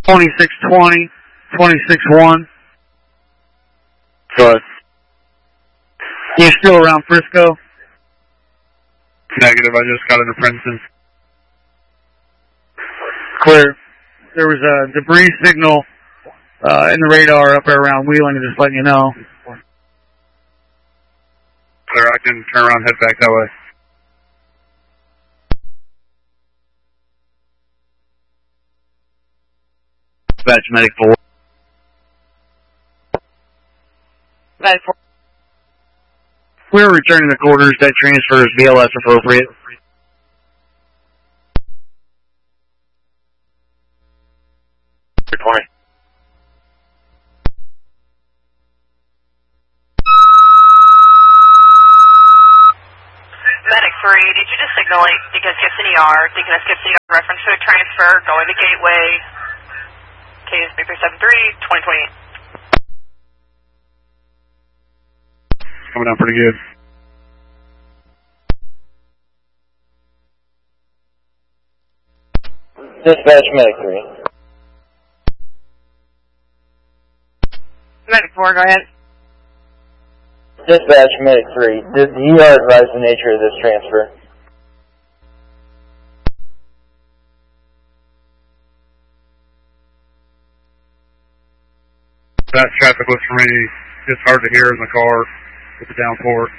2620, 261. Go ahead. You're still around Frisco? Negative, I just got into Princeton. Clear. There was a debris signal in the radar up there around Wheeling, just letting you know. Clear, I can turn around and head back that way. Dispatch Medic 4. Medic 4. We're returning the quarters. That transfer is BLS appropriate. Good point. Medic 3, did you just signal Deacon Gibson ER, Deacon Gibson ER reference to a transfer going to Gateway, case 3373, 2028. Coming down pretty good. Dispatch Medic 3. Medic 4, go ahead. Dispatch Medic 3. Did the ER advise the nature of this transfer? That traffic looks for me, it's hard to hear in the car with the downpour.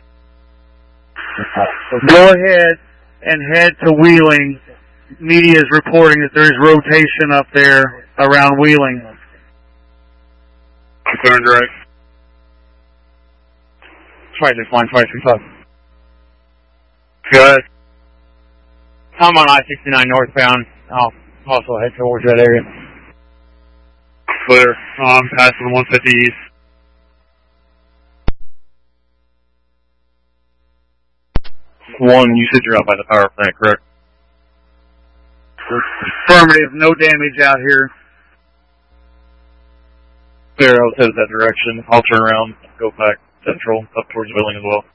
Go ahead and head to Wheeling. Media is reporting that there is rotation up there around Wheeling. I'm clearing direct. Try this line 535. Go ahead. I'm on I-69 northbound. I'll also head towards that area. Clear. I'm passing the 150 east. One, you said you're out by the power plant, correct? Affirmative, no damage out here. Clear, I'll head that direction. I'll turn around, go back central, up towards Wheeling as well.